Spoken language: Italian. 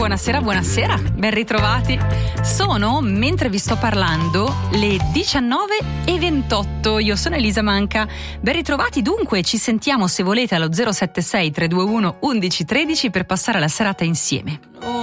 Buonasera, ben ritrovati. Sono, mentre vi sto parlando, le 19:28. Io sono Elisa Manca. Ben ritrovati dunque, ci sentiamo se volete allo 076 321 1113 per passare la serata insieme.